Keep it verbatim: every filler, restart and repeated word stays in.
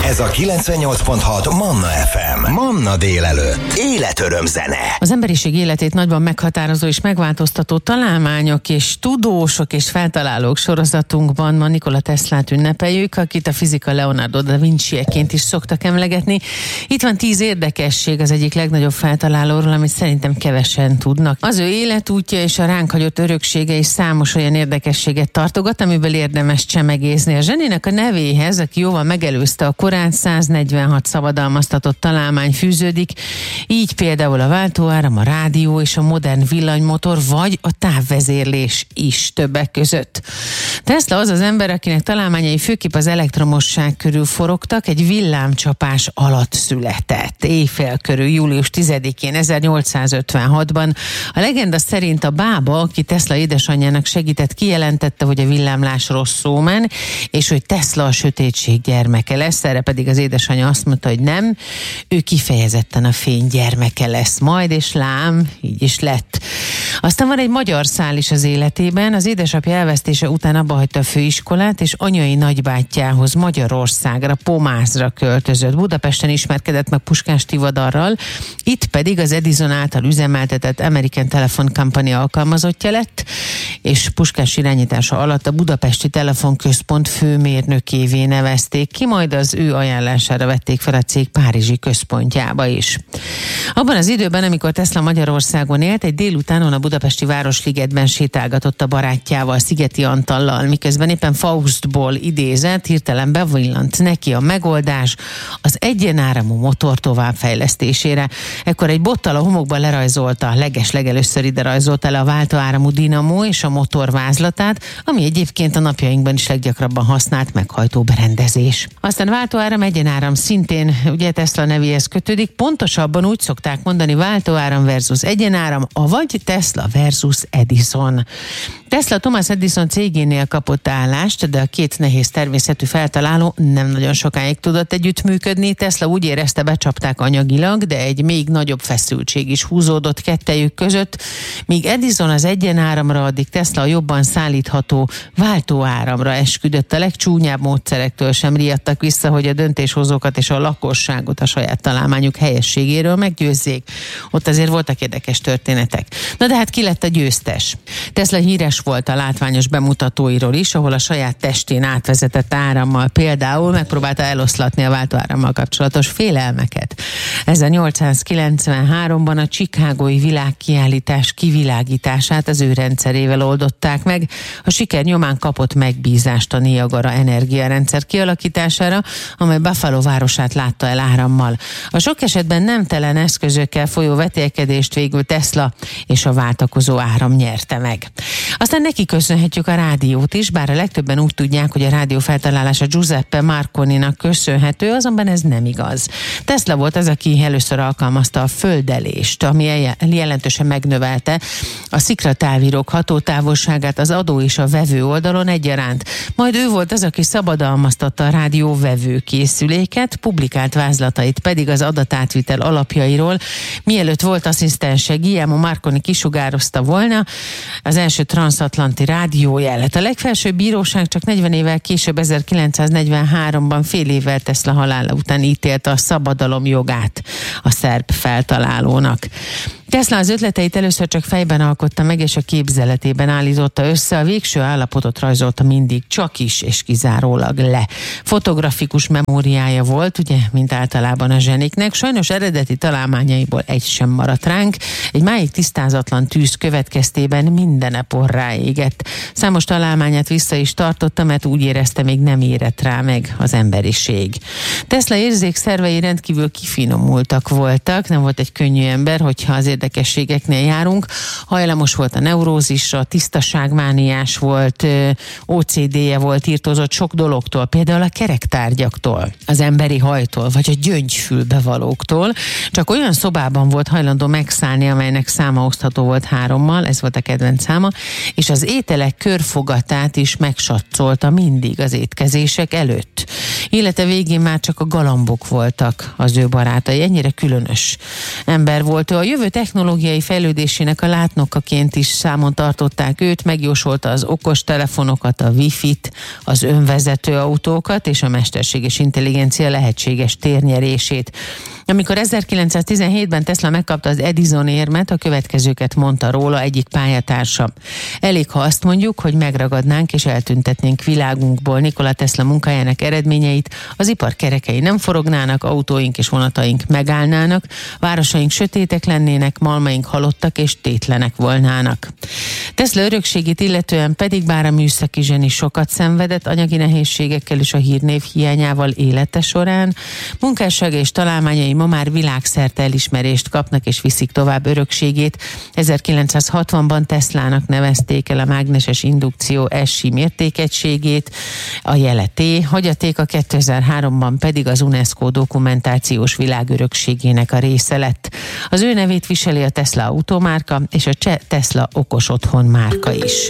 Ez a kilencvennyolc pont hat Manna ef em. Manna délelőtt. Életöröm zene. Az emberiség életét nagyban meghatározó és megváltoztató találmányok és tudósok és feltalálók sorozatunkban ma Nikola Teslát ünnepeljük, akit a fizika Leonardo da Vinci-eként is szoktak emlegetni. Itt van tíz érdekesség az egyik legnagyobb feltalálóról, amit szerintem kevesen tudnak. Az ő életútja és a ránk hagyott öröksége is számos olyan érdekességet tartogat, amiből érdemes csemegézni. A zsenének a nevéhez, aki jóval megelőzte a korát, száznegyvenhat szabadalmaztatott találmány fűződik, így például a váltóáram, a rádió és a modern villanymotor, vagy a távvezérlés is többek között. Tesla az az ember, akinek találmányai főképp az elektromosság körül forogtak, egy villámcsapás alatt született. Éjfél körül, július tizedikén, ezernyolcszázötvenhatban. A legenda szerint a bába, aki Tesla édesanyjának segített, kijelentette, hogy a villámlás rossz omen, és hogy Tesla a sötétség gyermeke lesz, erre pedig az édesanyja azt mondta, hogy nem, ő kifejezetten a fény gyermeke lesz majd, és lám, így is lett. Aztán van egy magyar szál is az életében, az édesapja elvesztése után abbahagyta a főiskolát, és anyai nagybátyjához, Magyarországra, Pomászra költözött. Budapesten ismerkedett meg Puskás Tivadarral, itt pedig az Edison által üzemeltetett American Telephone Company alkalmazottja lett, és Puskás irányítása alatt a Budapesti Telefonközpont főmérnökévé nevezték ki, majd az ő ajánlására vették fel a cég párizsi központjába is. Abban az időben, amikor Tesla Magyarországon élt, egy délutánon a budapesti Városligetben sétálgatott a barátjával, Szigeti Antallal, miközben éppen Faustból idézett, hirtelen bevillant neki a megoldás az egyenáramú motor továbbfejlesztésére. Ekkor egy bottal a homokban lerajzolta, leges-legelőször ide rajzolta le a váltóáramú dinamó és a motor vázlatát, ami egyébként a napjainkban is leggyakrabban használt meghajtó berendezés. Aztán váltóáram, egyenáram szintén ugye Tesla nevéhez kötődik, pontosabban úgy szokták mondani, váltóáram versus egyenáram, avagy Tesla versus Edison. Tesla Thomas Edison cégénél kapott állást, de a két nehéz természetű feltaláló nem nagyon sokáig tudott együttműködni. Tesla úgy érezte, becsapták anyagilag, de egy még nagyobb feszültség is húzódott kettejük között, míg Edison az egyenáramra, addig Tesla a jobban szállítható váltóáramra esküdött. A legcsúnyább módszerektől sem riadtak vissza, hogy a döntéshozókat és a lakosságot a saját találmányuk helyességéről meggyőzzék. Ott azért voltak érdekes történetek. Na de hát ki lett a győztes? Tesla híres volt a látványos bemutatóiról is, ahol a saját testén átvezetett árammal például megpróbálta eloszlatni a váltóárammal kapcsolatos félelmeket. ezernyolcszázkilencvenháromban a chicagói világkiállítás kivilágítását az ő rendszerével oldották meg. A siker nyomán kapott megbízást a Niagara energiarendszer kialakítására, amely Buffalo városát látta el árammal. A sok esetben nemtelen eszközökkel folyó vetélkedést végül Tesla és a váltakozó áram nyerte meg. Aztán neki köszönhetjük a rádiót is, bár a legtöbben úgy tudják, hogy a rádió feltalálása Giuseppe Marconinak köszönhető, azonban ez nem igaz. Tesla volt az, aki először alkalmazta a földelést, ami jelentősen megnövelte a szikratávírók hatótávolságát az adó és a vevő oldalon egyaránt. Majd ő volt az, aki szabadalmaztatta a rádió vevőkészüléket, publikált vázlatait pedig az adatátvitel alapjairól. Mielőtt volt asszisztense, Guillermo Marconi kisugározta volna az első transatlanti rádiójelet. A legfelsőbb bíróság csak negyven évvel később, ezerkilencszáznegyvenháromban, fél évvel Tesla halála után ítélte a szabadalom jogát a szerb feltalálónak. Tesla az ötleteit először csak fejben alkotta meg, és a képzeletében állította össze, a végső állapotot rajzolta mindig csak is és kizárólag le. Fotografikus memóriája volt, ugye, mint általában a zseniknek, sajnos eredeti találmányaiból egy sem maradt ránk, egy máig tisztázatlan tűz következtében mindene porrá égett. Számos találmányát vissza is tartotta, mert úgy érezte, még nem érett rá meg az emberiség. Tesla érzékszervei rendkívül kifinomultak voltak, nem volt egy könnyű ember, hogyha az érdekességeknél járunk. Hajlamos volt a neurózisra, tisztaságmániás volt, ó cé dé-je volt, írtózott sok dologtól, például a kerektárgyaktól, az emberi hajtól, vagy a gyöngyfülbevalóktól. Csak olyan szobában volt hajlandó megszállni, amelynek száma osztható volt hárommal, ez volt a kedvenc száma, és az ételek körfogatát is megsatszolta mindig az étkezések előtt. Élete végén már csak a galambok voltak az ő barátai. Ennyire különös ember volt ő. A jövő technológiai fejlődésének a látnokaként is számon tartották őt, megjósolta az okos telefonokat, a wifi-t, az önvezető autókat és a mesterséges intelligencia lehetséges térnyerését. Amikor ezerkilencszáztizenhétben Tesla megkapta az Edison érmet, a következőket mondta róla egyik pályatársa. Elég, ha azt mondjuk, hogy megragadnánk és eltüntetnénk világunkból Nikola Tesla munkájának eredményeit, az ipar kerekei nem forognának, autóink és vonataink megállnának, városaink sötétek lennének, malmaink halottak és tétlenek volnának. Tesla örökségét illetően pedig, bár a műszaki zseni sokat szenvedett anyagi nehézségekkel és a hírnév hiányával élete során, munkássága és találmányai ma már világszerte elismerést kapnak és viszik tovább örökségét. ezerkilencszázhatvanban Teslának nevezték el a mágneses indukció es-i mértékegységét, a jele T, hagyatéka kétezer-háromban pedig az UNESCO dokumentációs világörökségének a része lett. Az ő nevét viseli a Tesla automárka és a cseh Tesla okos otthon márka is.